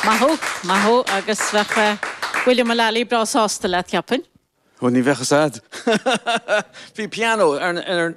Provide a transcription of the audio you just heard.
Maho agus bhecha William Mullally bra sásta le ceapan. Hwn ni fech sad. Fi piano ar